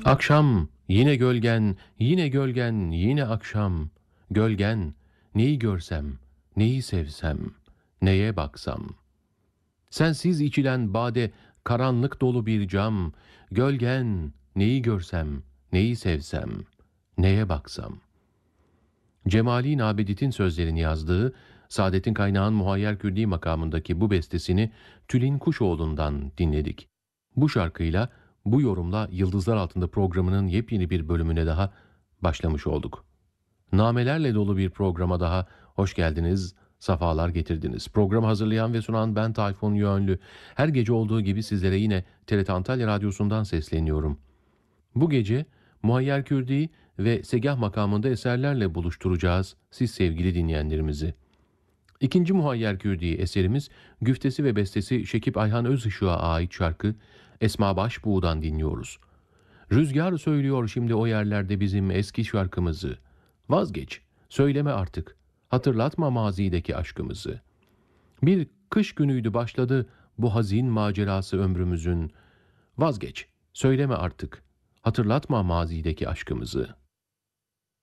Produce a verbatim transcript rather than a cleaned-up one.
Akşam, yine gölgen, yine gölgen, yine akşam. Gölgen, neyi görsem, neyi sevsem, neye baksam. Sensiz içilen bade, karanlık dolu bir cam. Gölgen, neyi görsem, neyi sevsem, neye baksam. Cemali Nabedit'in sözlerini yazdığı, Saadettin Kaynağ'ın Muhayyer Kürdi makamındaki bu bestesini Tülin Kuşoğlu'ndan dinledik. Bu şarkıyla, bu yorumla Yıldızlar Altında programının yepyeni bir bölümüne daha başlamış olduk. Namelerle dolu bir programa daha hoş geldiniz, safalar getirdiniz. Programı hazırlayan ve sunan ben Tayfun Yönlü. Her gece olduğu gibi sizlere yine T R T Antalya Radyosu'ndan sesleniyorum. Bu gece Muhayyer Kürdi ve Segah makamında eserlerle buluşturacağız siz sevgili dinleyenlerimizi. İkinci Muhayyer Kürdi eserimiz güftesi ve bestesi Şekip Ayhan Özışık'a ait şarkı Esma Başbuğ'dan dinliyoruz. Rüzgar söylüyor şimdi o yerlerde bizim eski şarkımızı. Vazgeç, söyleme artık, hatırlatma mazideki aşkımızı. Bir kış günüydü başladı bu hazin macerası ömrümüzün. Vazgeç, söyleme artık, hatırlatma mazideki aşkımızı.